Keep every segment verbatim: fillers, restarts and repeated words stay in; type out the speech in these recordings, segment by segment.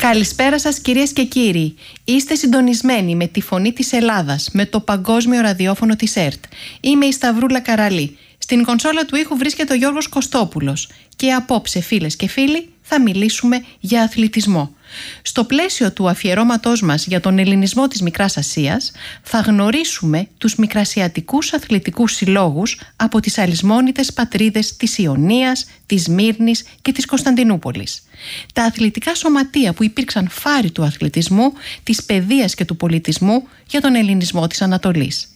Καλησπέρα σας κυρίες και κύριοι. Είστε συντονισμένοι με τη Φωνή της Ελλάδας, με το παγκόσμιο ραδιόφωνο της ΕΡΤ. Είμαι η Σταυρούλα Καραλή. Στην κονσόλα του ήχου βρίσκεται ο Γιώργος Κωστόπουλος. Και απόψε, φίλες και φίλοι, θα μιλήσουμε για αθλητισμό. Στο πλαίσιο του αφιερώματός μας για τον ελληνισμό της Μικράς Ασίας, θα γνωρίσουμε τους μικρασιατικούς αθλητικούς συλλόγους από τις αλυσμόνητες πατρίδες της Ιωνίας, της Σμύρνης και της Κωνσταντινούπολης. Τα αθλητικά σωματεία που υπήρξαν φάροι του αθλητισμού, της παιδείας και του πολιτισμού για τον ελληνισμό της Ανατολής.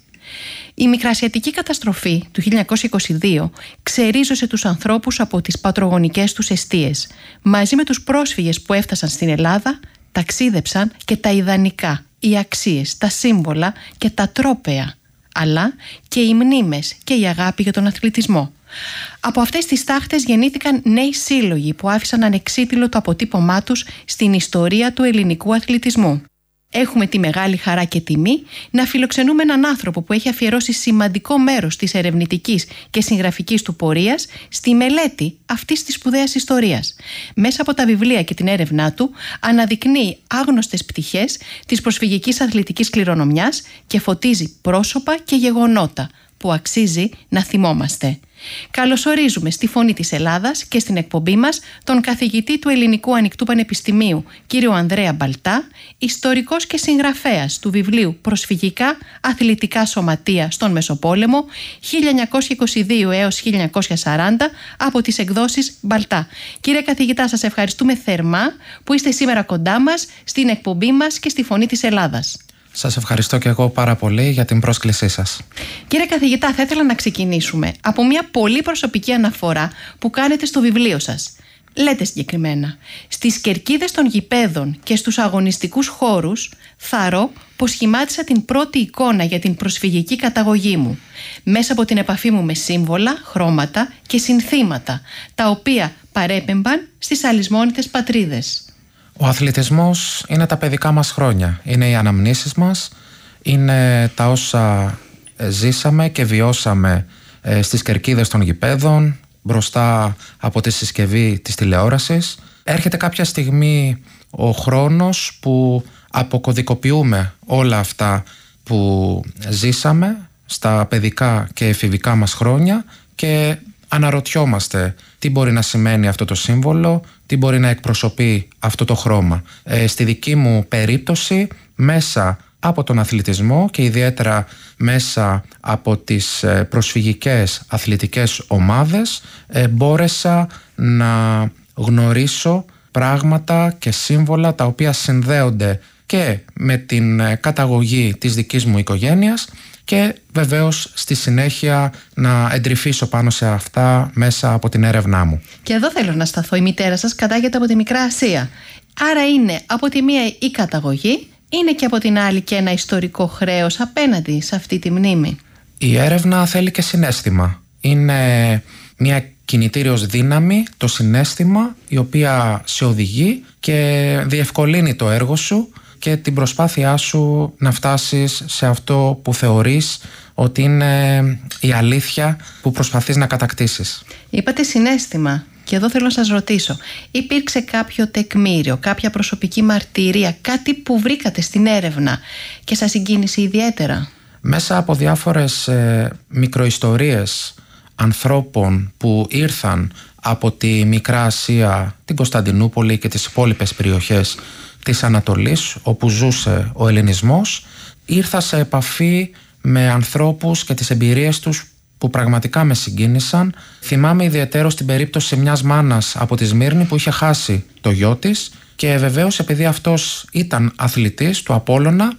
Η μικρασιατική καταστροφή του χίλια εννιακόσια είκοσι δύο ξερίζωσε τους ανθρώπους από τις πατρογονικές τους εστίες. Μαζί με τους πρόσφυγες που έφτασαν στην Ελλάδα, ταξίδεψαν και τα ιδανικά, οι αξίες, τα σύμβολα και τα τρόπαια, αλλά και οι μνήμες και η αγάπη για τον αθλητισμό. Από αυτές τις τάχτες γεννήθηκαν νέοι σύλλογοι που άφησαν ανεξίτηλο το αποτύπωμά τους στην ιστορία του ελληνικού αθλητισμού. Έχουμε τη μεγάλη χαρά και τιμή να φιλοξενούμε έναν άνθρωπο που έχει αφιερώσει σημαντικό μέρος της ερευνητικής και συγγραφικής του πορείας στη μελέτη αυτής της σπουδαίας ιστορίας. Μέσα από τα βιβλία και την έρευνά του αναδεικνύει άγνωστες πτυχές της προσφυγικής αθλητικής κληρονομιάς και φωτίζει πρόσωπα και γεγονότα που αξίζει να θυμόμαστε. Καλωσορίζουμε στη Φωνή της Ελλάδας και στην εκπομπή μας τον καθηγητή του Ελληνικού Ανοιχτού Πανεπιστημίου, κύριο Ανδρέα Μπαλτά, ιστορικός και συγγραφέας του βιβλίου «Προσφυγικά Αθλητικά Σωματεία στον Μεσοπόλεμο χίλια εννιακόσια είκοσι δύο έως χίλια εννιακόσια σαράντα» από τις εκδόσεις Μπαλτά. Κύριε καθηγητά, σας ευχαριστούμε θερμά που είστε σήμερα κοντά μας στην εκπομπή μας και στη Φωνή της Ελλάδας. Σας ευχαριστώ και εγώ πάρα πολύ για την πρόσκλησή σας. Κύριε καθηγητά, θα ήθελα να ξεκινήσουμε από μια πολύ προσωπική αναφορά που κάνετε στο βιβλίο σας. Λέτε συγκεκριμένα: στις κερκίδες των γηπέδων και στους αγωνιστικούς χώρους θαρώ πως σχημάτισα την πρώτη εικόνα για την προσφυγική καταγωγή μου, μέσα από την επαφή μου με σύμβολα, χρώματα και συνθήματα, τα οποία παρέπεμπαν στις αλυσμόνητες πατρίδες. Ο αθλητισμός είναι τα παιδικά μας χρόνια, είναι οι αναμνήσεις μας, είναι τα όσα ζήσαμε και βιώσαμε στις κερκίδες των γηπέδων, μπροστά από τη συσκευή της τηλεόρασης. Έρχεται κάποια στιγμή ο χρόνος που αποκωδικοποιούμε όλα αυτά που ζήσαμε στα παιδικά και εφηβικά μας χρόνια και αναρωτιόμαστε τι μπορεί να σημαίνει αυτό το σύμβολο, τι μπορεί να εκπροσωπεί αυτό το χρώμα. Ε, στη δική μου περίπτωση, μέσα από τον αθλητισμό και ιδιαίτερα μέσα από τις προσφυγικές αθλητικές ομάδες, ε, μπόρεσα να γνωρίσω πράγματα και σύμβολα τα οποία συνδέονται και με την καταγωγή της δικής μου οικογένειας και βεβαίως στη συνέχεια να εντρυφήσω πάνω σε αυτά μέσα από την έρευνά μου. Και εδώ θέλω να σταθώ. Η μητέρα σας κατάγεται από τη Μικρά Ασία. Άρα είναι από τη μία η καταγωγή, είναι και από την άλλη και ένα ιστορικό χρέος απέναντι σε αυτή τη μνήμη. Η έρευνα θέλει και συναίσθημα. Είναι μια κινητήριος δύναμη, το συναίσθημα, η οποία σε οδηγεί και διευκολύνει το έργο σου και την προσπάθειά σου να φτάσεις σε αυτό που θεωρείς ότι είναι η αλήθεια που προσπαθείς να κατακτήσεις. Είπατε συναίσθημα και εδώ θέλω να σας ρωτήσω, υπήρξε κάποιο τεκμήριο, κάποια προσωπική μαρτυρία, κάτι που βρήκατε στην έρευνα και σας συγκίνησε ιδιαίτερα? Μέσα από διάφορες ε, μικροϊστορίες ανθρώπων που ήρθαν από τη Μικρά Ασία, την Κωνσταντινούπολη και τις υπόλοιπες περιοχές της Ανατολής όπου ζούσε ο ελληνισμός, ήρθα σε επαφή με ανθρώπους και τις εμπειρίες τους που πραγματικά με συγκίνησαν. Θυμάμαι ιδιαίτερο την περίπτωση μιας μάνας από τη Σμύρνη που είχε χάσει το γιο της και βεβαίως επειδή αυτός ήταν αθλητής του Απόλλωνα,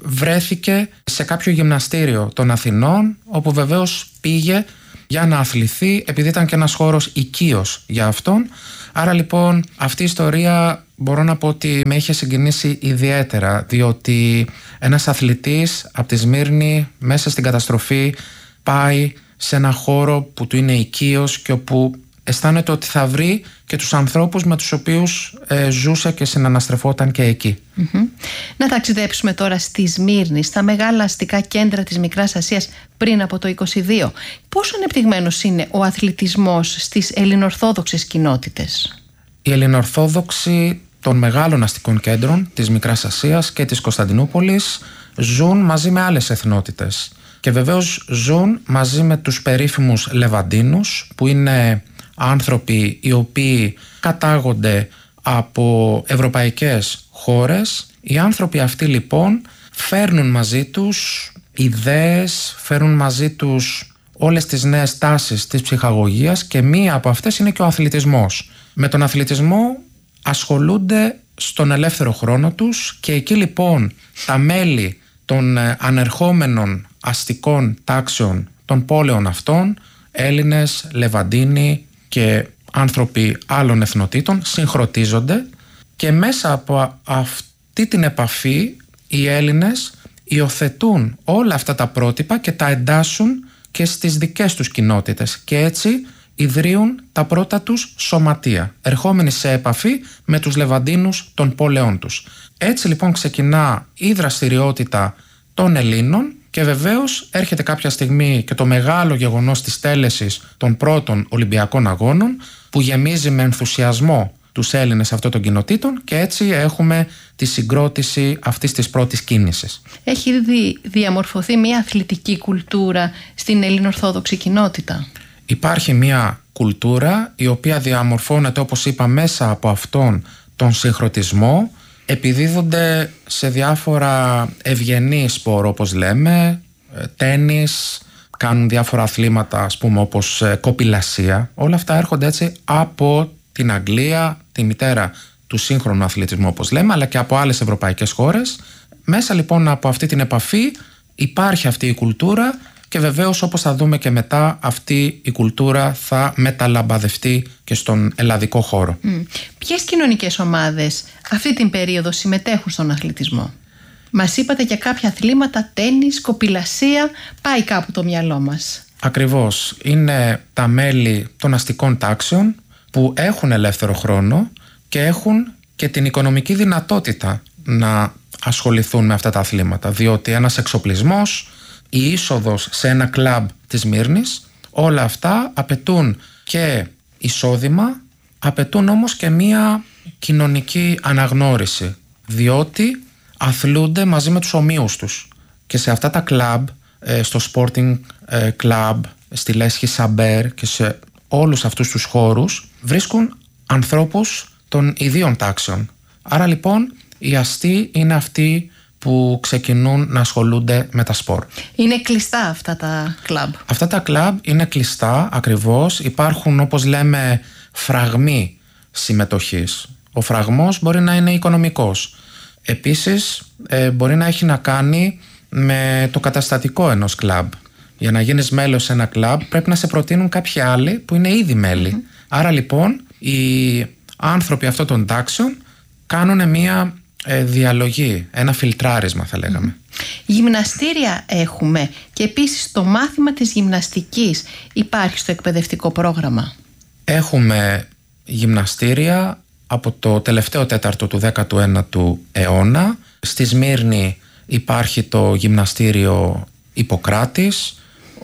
βρέθηκε σε κάποιο γυμναστήριο των Αθηνών όπου βεβαίως πήγε για να αθληθεί επειδή ήταν και ένας χώρος οικείος για αυτόν. Άρα λοιπόν αυτή η ιστορία μπορώ να πω ότι με είχε συγκινήσει ιδιαίτερα, διότι ένας αθλητής από τη Σμύρνη μέσα στην καταστροφή πάει σε ένα χώρο που του είναι οικείος και όπου αισθάνεται ότι θα βρει και τους ανθρώπους με τους οποίους ε, ζούσε και συναναστρεφόταν και εκεί. Mm-hmm. Να ταξιδέψουμε τώρα στη Σμύρνη, στα μεγάλα αστικά κέντρα της Μικράς Ασίας πριν από το είκοσι δύο. Πόσο ανεπτυγμένος είναι ο αθλητισμός στις ελληνοορθόδοξες κοινότητες? Οι ελληνοορθόδοξοι των μεγάλων αστικών κέντρων της Μικράς Ασίας και της Κωνσταντινούπολης ζουν μαζί με άλλες εθνότητες. Και βεβαίως ζουν μαζί με τους περίφημους Λεβαντίνους, που είναι άνθρωποι οι οποίοι κατάγονται από ευρωπαϊκές χώρες. Οι άνθρωποι αυτοί λοιπόν φέρνουν μαζί τους ιδέες, φέρνουν μαζί τους όλες τις νέες τάσεις της ψυχαγωγίας και μία από αυτές είναι και ο αθλητισμός. Με τον αθλητισμό ασχολούνται στον ελεύθερο χρόνο τους και εκεί λοιπόν τα μέλη των ανερχόμενων αστικών τάξεων των πόλεων αυτών, Έλληνες, Λεβαντίνοι και άνθρωποι άλλων εθνοτήτων συγχροτίζονται και μέσα από αυτή την επαφή οι Έλληνες υιοθετούν όλα αυτά τα πρότυπα και τα εντάσσουν και στις δικές τους κοινότητες και έτσι ιδρύουν τα πρώτα τους σωματεία, ερχόμενοι σε επαφή με τους Λεβαντίνους των πόλεων τους. Έτσι λοιπόν ξεκινά η δραστηριότητα των Ελλήνων και βεβαίως έρχεται κάποια στιγμή και το μεγάλο γεγονός της τέλεσης των πρώτων Ολυμπιακών Αγώνων που γεμίζει με ενθουσιασμό τους Έλληνες αυτών των κοινοτήτων και έτσι έχουμε τη συγκρότηση αυτής της πρώτης κίνησης. Έχει ήδη διαμορφωθεί μια αθλητική κουλτούρα στην ελληνοορθόδοξη κοινότητα? Υπάρχει μια κουλτούρα η οποία διαμορφώνεται, όπως είπα, μέσα από αυτόν τον συγχροτισμό. Επιδίδονται σε διάφορα ευγενή σπορ, όπως λέμε, τένις, κάνουν διάφορα αθλήματα, ας πούμε, όπως κοπηλασία. Όλα αυτά έρχονται έτσι από την Αγγλία, τη μητέρα του σύγχρονου αθλητισμού, όπως λέμε, αλλά και από άλλες ευρωπαϊκές χώρες. Μέσα λοιπόν από αυτή την επαφή υπάρχει αυτή η κουλτούρα και βεβαίως, όπως θα δούμε και μετά, αυτή η κουλτούρα θα μεταλαμπαδευτεί και στον ελλαδικό χώρο. Mm. Ποιες κοινωνικές ομάδες αυτή την περίοδο συμμετέχουν στον αθλητισμό? Μας είπατε για κάποια αθλήματα, τένις, κοπηλασία, πάει κάπου το μυαλό μας. Ακριβώς. Είναι τα μέλη των αστικών τάξεων που έχουν ελεύθερο χρόνο και έχουν και την οικονομική δυνατότητα να ασχοληθούν με αυτά τα αθλήματα, διότι ένας εξοπλισμός, η είσοδος σε ένα κλαμπ της Σμύρνης, όλα αυτά απαιτούν και εισόδημα, απαιτούν όμως και μία κοινωνική αναγνώριση, διότι αθλούνται μαζί με τους ομοίους τους. Και σε αυτά τα κλαμπ, στο Sporting Club, στη Λέσχη Σαμπέρ και σε όλους αυτούς τους χώρους βρίσκουν ανθρώπους των ιδίων τάξεων. Άρα λοιπόν οι αστεί είναι αυτοί που ξεκινούν να ασχολούνται με τα σπορ. Είναι κλειστά αυτά τα κλαμπ? Αυτά τα κλαμπ είναι κλειστά ακριβώς. Υπάρχουν, όπως λέμε, φραγμοί συμμετοχής. Ο φραγμός μπορεί να είναι οικονομικός. Επίσης ε, μπορεί να έχει να κάνει με το καταστατικό ενός κλαμπ. Για να γίνεις μέλος σε ένα κλαμπ πρέπει να σε προτείνουν κάποιοι άλλοι που είναι ήδη μέλη. Mm-hmm. Άρα λοιπόν οι άνθρωποι αυτών των τάξεων κάνουν μία ε, διαλογή, ένα φιλτράρισμα θα λέγαμε. Mm-hmm. Γυμναστήρια έχουμε και επίσης το μάθημα της γυμναστικής υπάρχει στο εκπαιδευτικό πρόγραμμα? Έχουμε γυμναστήρια από το τελευταίο τέταρτο του δέκατου ένατου αιώνα. Στη Σμύρνη υπάρχει το γυμναστήριο Ιπποκράτης,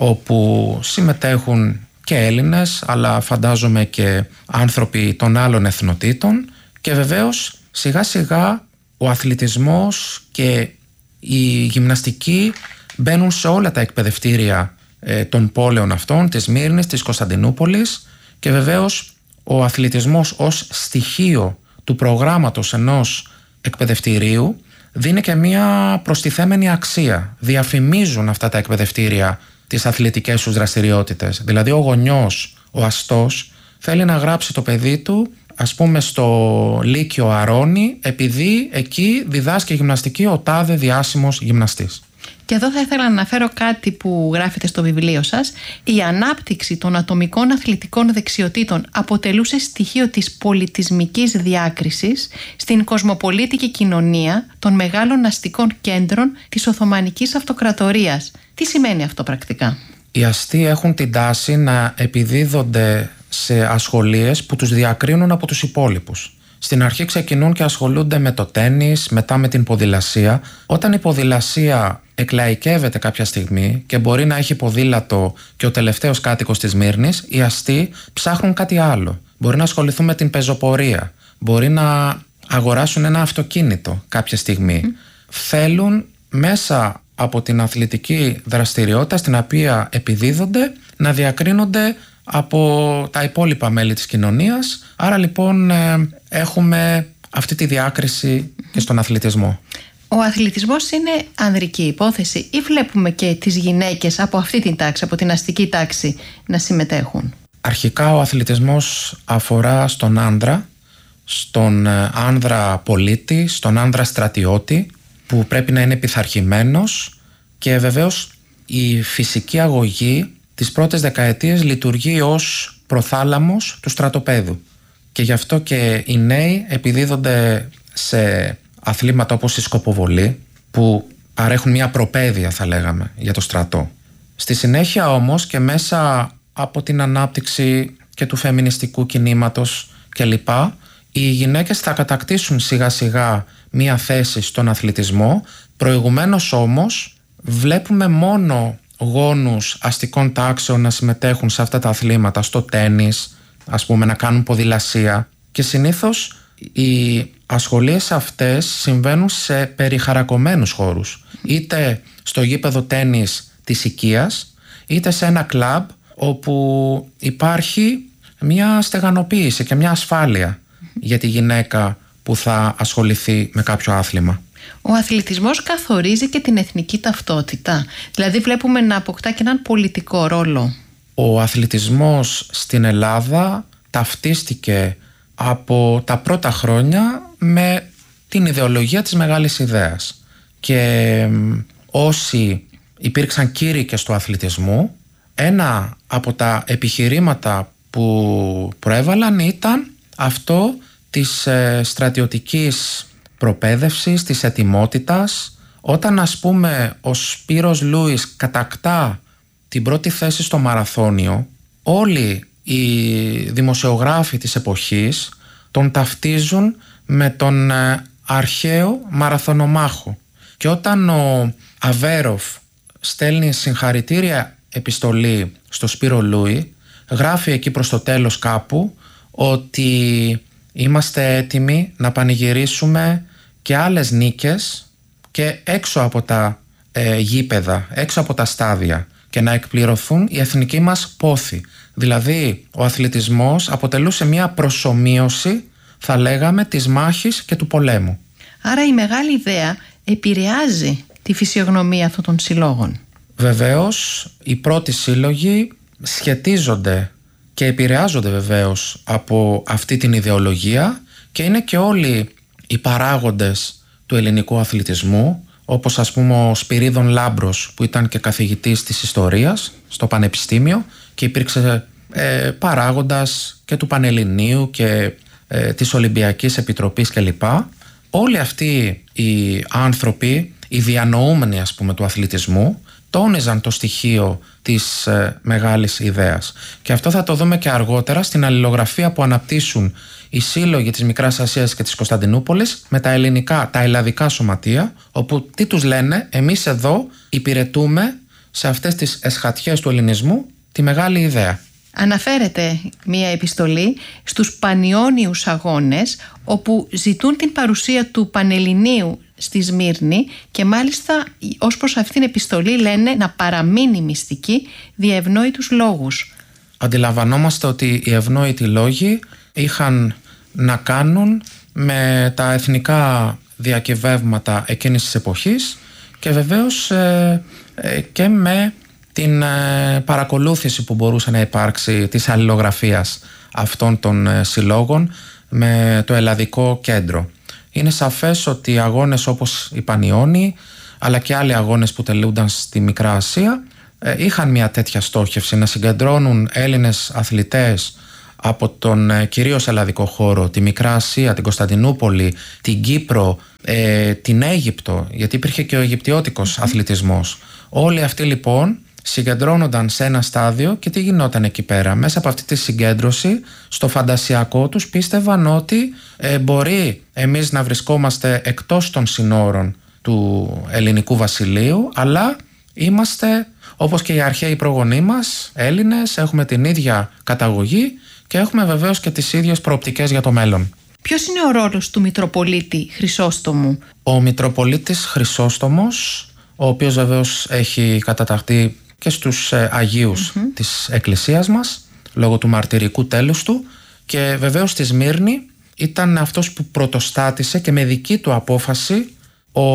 όπου συμμετέχουν και Έλληνες, αλλά φαντάζομαι και άνθρωποι των άλλων εθνοτήτων. Και βεβαίως σιγά σιγά ο αθλητισμός και η γυμναστική μπαίνουν σε όλα τα εκπαιδευτήρια ε, των πόλεων αυτών, της Σμύρνης, της Κωνσταντινούπολης, και βεβαίως ο αθλητισμός ως στοιχείο του προγράμματος ενός εκπαιδευτηρίου δίνει και μία προστιθέμενη αξία. Διαφημίζουν αυτά τα εκπαιδευτήρια τις αθλητικές τους δραστηριότητες. Δηλαδή ο γονιός, ο αστός, θέλει να γράψει το παιδί του, ας πούμε, στο Λύκειο Αρώνη, επειδή εκεί διδάσκει γυμναστική ο τάδε διάσημος γυμναστής. Και εδώ θα ήθελα να αναφέρω κάτι που γράφετε στο βιβλίο σας. Η ανάπτυξη των ατομικών αθλητικών δεξιοτήτων αποτελούσε στοιχείο της πολιτισμικής διάκρισης στην κοσμοπολίτικη κοινωνία των μεγάλων αστικών κέντρων της Οθωμανικής Αυτοκρατορίας. Τι σημαίνει αυτό πρακτικά? Οι αστεί έχουν την τάση να επιδίδονται σε ασχολίες που τους διακρίνουν από τους υπόλοιπους. Στην αρχή ξεκινούν και ασχολούνται με το τένις, μετά με την ποδηλασία. Όταν η ποδηλασία εκλαϊκεύεται κάποια στιγμή και μπορεί να έχει ποδήλατο και ο τελευταίος κάτοικος της Σμύρνης, οι αστεί ψάχνουν κάτι άλλο. Μπορεί να ασχοληθούν με την πεζοπορία, μπορεί να αγοράσουν ένα αυτοκίνητο κάποια στιγμή. Mm. Θέλουν μέσα από την αθλητική δραστηριότητα στην οποία επιδίδονται να διακρίνονται από τα υπόλοιπα μέλη της κοινωνίας. Άρα λοιπόν ε, έχουμε αυτή τη διάκριση και στον αθλητισμό. Ο αθλητισμός είναι ανδρική υπόθεση ή βλέπουμε και τις γυναίκες από αυτή την τάξη, από την αστική τάξη να συμμετέχουν? Αρχικά ο αθλητισμός αφορά στον άνδρα, στον άνδρα πολίτη, στον άνδρα στρατιώτη που πρέπει να είναι πειθαρχημένος και βεβαίως η φυσική αγωγή τις πρώτες δεκαετίες λειτουργεί ως προθάλαμος του στρατοπέδου και γι' αυτό και οι νέοι επιδίδονται σε αθλήματα όπως η σκοποβολή που παρέχουν μια προπαίδεια θα λέγαμε για το στρατό. Στη συνέχεια όμως και μέσα από την ανάπτυξη και του φεμινιστικού κινήματος κλπ, οι γυναίκες θα κατακτήσουν σιγά σιγά μια θέση στον αθλητισμό. Προηγουμένως όμως βλέπουμε μόνο γόνους αστικών τάξεων να συμμετέχουν σε αυτά τα αθλήματα, στο τένις, ας πούμε, να κάνουν ποδηλασία και συνήθως οι ασχολίες αυτές συμβαίνουν σε περιχαρακωμένους χώρους, είτε στο γήπεδο τένις της οικίας, είτε σε ένα κλαμπ όπου υπάρχει μια στεγανοποίηση και μια ασφάλεια για τη γυναίκα που θα ασχοληθεί με κάποιο άθλημα. Ο αθλητισμός καθορίζει και την εθνική ταυτότητα. Δηλαδή βλέπουμε να αποκτά και έναν πολιτικό ρόλο. Ο αθλητισμός στην Ελλάδα ταυτίστηκε από τα πρώτα χρόνια με την ιδεολογία της μεγάλης ιδέας. Και όσοι υπήρξαν κήρυκες του αθλητισμού, ένα από τα επιχειρήματα που προέβαλαν ήταν αυτό της ε, στρατιωτικής προπαίδευσης, της ετοιμότητας. Όταν ας πούμε ο Σπύρος Λούις κατακτά την πρώτη θέση στο μαραθώνιο, όλοι οι δημοσιογράφοι της εποχής τον ταυτίζουν με τον ε, αρχαίο μαραθωνομάχο. Και όταν ο Αβέροφ στέλνει συγχαρητήρια επιστολή στο Σπύρο Λούι, γράφει εκεί προς το τέλος κάπου ότι είμαστε έτοιμοι να πανηγυρίσουμε και άλλες νίκες και έξω από τα ε, γήπεδα, έξω από τα στάδια και να εκπληρωθούν οι εθνικοί μας πόθοι. Δηλαδή ο αθλητισμός αποτελούσε μια προσομοίωση, θα λέγαμε, της μάχης και του πολέμου. Άρα η μεγάλη ιδέα επηρεάζει τη φυσιογνωμία αυτών των συλλόγων. Βεβαίως οι πρώτοι σύλλογοι σχετίζονται και επηρεάζονται βεβαίως από αυτή την ιδεολογία και είναι και όλοι οι παράγοντες του ελληνικού αθλητισμού, όπως ας πούμε ο Σπυρίδων Λάμπρος που ήταν και καθηγητής της ιστορίας στο Πανεπιστήμιο και υπήρξε ε, παράγοντας και του Πανελληνίου και ε, της Ολυμπιακής Επιτροπής κλπ. Όλοι αυτοί οι άνθρωποι, οι διανοούμενοι ας πούμε του αθλητισμού, τόνιζαν το στοιχείο της ε, μεγάλης ιδέας. Και αυτό θα το δούμε και αργότερα στην αλληλογραφία που αναπτύσσουν οι σύλλογοι της Μικράς Ασίας και της Κωνσταντινούπολης με τα ελληνικά, τα ελλαδικά σωματεία, όπου τι τους λένε, εμείς εδώ υπηρετούμε σε αυτές τις εσχατιές του ελληνισμού τη μεγάλη ιδέα. Αναφέρεται μία επιστολή στους Πανιώνιους Αγώνες, όπου ζητούν την παρουσία του Πανελληνίου στη Σμύρνη και μάλιστα ως προς αυτήν την επιστολή λένε να παραμείνει μυστική δια ευνόητους λόγους. Αντιλαμβανόμαστε ότι οι ευνόητοι λόγοι είχαν να κάνουν με τα εθνικά διακυβεύματα εκείνης της εποχής και βεβαίως ε, ε, και με την ε, παρακολούθηση που μπορούσε να υπάρξει της αλληλογραφίας αυτών των ε, συλλόγων με το Ελλαδικό Κέντρο. Είναι σαφές ότι οι αγώνες όπως οι Πανιώνιοι αλλά και άλλοι αγώνες που τελούνταν στη Μικρά Ασία ε, είχαν μια τέτοια στόχευση, να συγκεντρώνουν Έλληνες αθλητές από τον ε, κυρίως ελλαδικό χώρο, τη Μικρά Ασία, την Κωνσταντινούπολη, την Κύπρο, ε, την Αίγυπτο, γιατί υπήρχε και ο Αιγυπτιώτικος αθλητισμός. Όλοι αυτοί λοιπόν συγκεντρώνονταν σε ένα στάδιο και τι γινόταν εκεί πέρα. Μέσα από αυτή τη συγκέντρωση, στο φαντασιακό τους πίστευαν ότι ε, μπορεί εμείς να βρισκόμαστε εκτός των συνόρων του ελληνικού βασιλείου, αλλά είμαστε όπως και οι αρχαίοι προγονείς μας, Έλληνες, έχουμε την ίδια καταγωγή και έχουμε βεβαίως και τις ίδιες προοπτικές για το μέλλον. Ποιος είναι ο ρόλος του Μητροπολίτη Χρυσόστομου? Ο Μητροπολίτης Χρυσόστομος, ο οποίος βεβαίως έχει καταταχθεί και στους ε, Αγίους mm-hmm. της Εκκλησίας μας, λόγω του μαρτυρικού τέλους του, και βεβαίως στη Σμύρνη ήταν αυτός που πρωτοστάτησε και με δική του απόφαση ο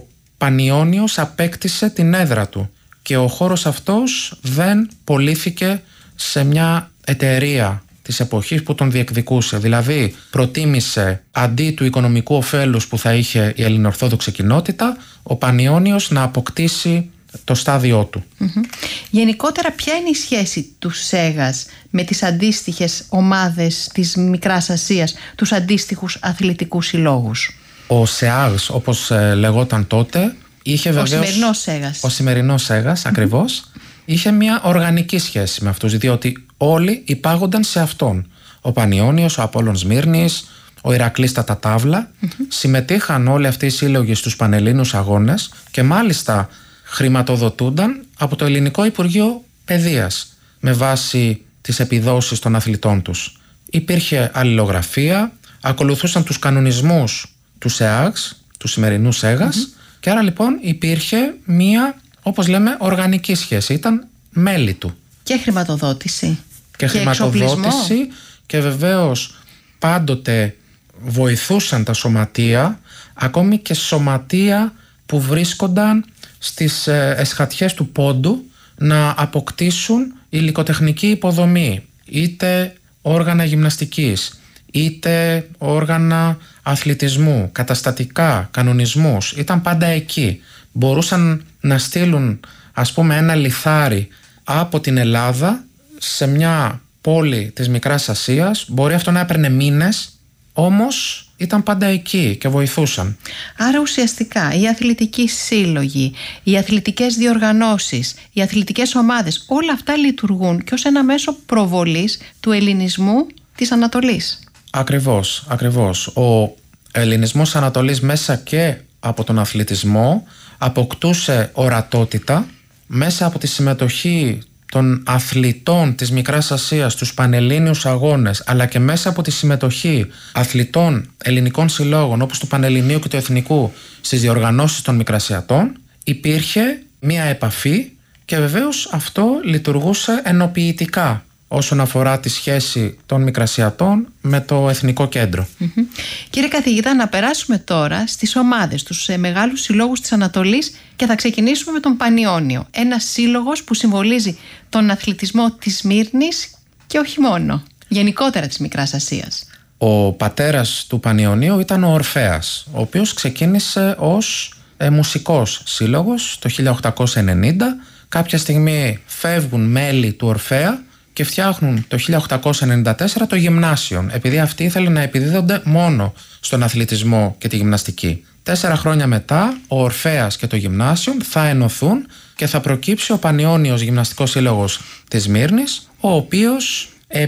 Πανιώνιος απέκτησε την έδρα του και ο χώρος αυτός δεν πωλήθηκε σε μια εταιρεία της εποχής που τον διεκδικούσε. Δηλαδή προτίμησε, αντί του οικονομικού ωφέλους που θα είχε η ελληνοορθόδοξη κοινότητα, ο Πανιώνιος να αποκτήσει το στάδιό του. Mm-hmm. Γενικότερα, ποια είναι η σχέση του ΣΕΓΑΣ με τις αντίστοιχες ομάδες της Μικράς Ασίας, τους αντίστοιχους αθλητικούς συλλόγους? Ο ΣΕΑΓΣ, όπως ε, λεγόταν τότε, είχε βεβαίως... Ο σημερινός ΣΕΓΑΣ. Ο σημερινός ΣΕΓΑΣ, ακριβώς, mm-hmm. είχε μια οργανική σχέση με αυτούς, διότι όλοι υπάγονταν σε αυτόν. Ο Πανιώνιος, ο Απόλλων Σμύρνης, ο Ηρακλής στα Ταύλα, mm-hmm. συμμετείχαν όλοι αυτοί οι σύλλογοι στους Πανελλήνιους Αγώνες και μάλιστα χρηματοδοτούνταν από το Ελληνικό Υπουργείο Παιδείας με βάση τις επιδόσεις των αθλητών τους. Υπήρχε αλληλογραφία, ακολουθούσαν τους κανονισμούς του ΣΕΑΓΣ, του σημερινού ΣΕΓΑΣ, mm-hmm. και άρα λοιπόν υπήρχε μία, όπως λέμε, οργανική σχέση. Ήταν μέλη του. Και χρηματοδότηση. Και, και χρηματοδότηση εξοπλισμό. Και βεβαίως πάντοτε βοηθούσαν τα σωματεία, ακόμη και σωματεία που βρίσκονταν στις εσχατιές του Πόντου, να αποκτήσουν υλικοτεχνική υποδομή, είτε όργανα γυμναστικής, είτε όργανα αθλητισμού, καταστατικά, κανονισμούς. Ήταν πάντα εκεί. Μπορούσαν να στείλουν, ας πούμε, ένα λιθάρι από την Ελλάδα σε μια πόλη της Μικράς Ασίας. Μπορεί αυτό να έπαιρνε μήνες, όμως ήταν πάντα εκεί και βοηθούσαν. Άρα ουσιαστικά οι αθλητικοί σύλλογοι, οι αθλητικές διοργανώσεις, οι αθλητικές ομάδες, όλα αυτά λειτουργούν και ως ένα μέσο προβολής του ελληνισμού της Ανατολής. Ακριβώς, ακριβώς. Ο ελληνισμός Ανατολής μέσα και από τον αθλητισμό αποκτούσε ορατότητα μέσα από τη συμμετοχή των αθλητών της Μικράς Ασίας στους Πανελλήνιους Αγώνες, αλλά και μέσα από τη συμμετοχή αθλητών ελληνικών συλλόγων όπως του Πανελληνίου και του Εθνικού στις διοργανώσεις των Μικρασιατών, υπήρχε μία επαφή και βεβαίως αυτό λειτουργούσε ενοποιητικά όσον αφορά τη σχέση των Μικρασιατών με το Εθνικό Κέντρο. Mm-hmm. Κύριε καθηγητά, να περάσουμε τώρα στις ομάδες, τους ε, μεγάλους συλλόγους της Ανατολής, και θα ξεκινήσουμε με τον Πανιώνιο. Ένας σύλλογος που συμβολίζει τον αθλητισμό της Σμύρνης και όχι μόνο, γενικότερα της Μικράς Ασίας. Ο πατέρας του Πανιωνίου ήταν ο Ορφέας, ο οποίος ξεκίνησε ως ε, μουσικός σύλλογος το χίλια οκτακόσια ενενήντα. Κάποια στιγμή φεύγουν μέλη του Ορφέα και φτιάχνουν το χίλια οκτακόσια ενενήντα τέσσερα το Γυμνάσιον, επειδή αυτοί ήθελαν να επιδίδονται μόνο στον αθλητισμό και τη γυμναστική. Τέσσερα χρόνια μετά, ο Ορφέας και το Γυμνάσιον θα ενωθούν και θα προκύψει ο Πανιώνιος Γυμναστικός Σύλλογος της Σμύρνης, ο οποίος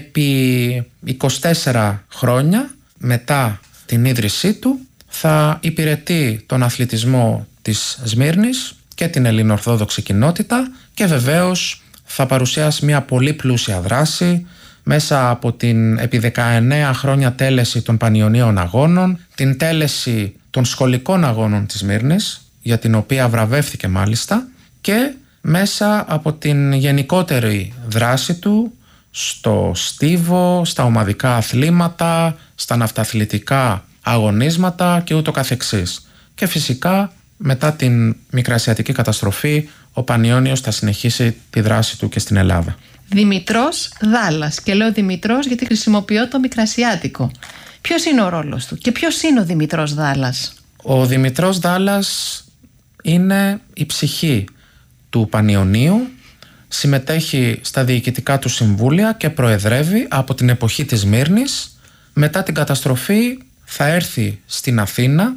επί είκοσι τέσσερα χρόνια μετά την ίδρυσή του θα υπηρετεί τον αθλητισμό της Σμύρνης και την ελληνοορθόδοξη κοινότητα και βεβαίως θα παρουσιάσει μια πολύ πλούσια δράση μέσα από την επί δεκαεννέα χρόνια τέλεση των Πανιωνίων Αγώνων, την τέλεση των σχολικών αγώνων της Σμύρνης, για την οποία βραβεύθηκε μάλιστα, και μέσα από την γενικότερη δράση του στο στίβο, στα ομαδικά αθλήματα, στα ναυταθλητικά αγωνίσματα και ούτω καθεξής. Και φυσικά μετά την μικρασιατική καταστροφή ο Πανιώνιος θα συνεχίσει τη δράση του και στην Ελλάδα. Δημητρός Δάλλας, και λέω Δημητρός γιατί χρησιμοποιώ το μικρασιάτικο. Ποιος είναι ο ρόλος του και ποιος είναι ο Δημητρός Δάλλας? Ο Δημητρός Δάλλας είναι η ψυχή του Πανιωνίου, συμμετέχει στα διοικητικά του συμβούλια και προεδρεύει από την εποχή της Σμύρνης. Μετά την καταστροφή θα έρθει στην Αθήνα,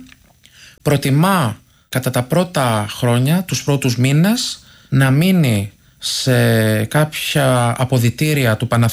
προτιμά κατά τα πρώτα χρόνια, τους πρώτους μήνες, να μείνει σε κάποια αποδυτήρια του Παναθηναϊκού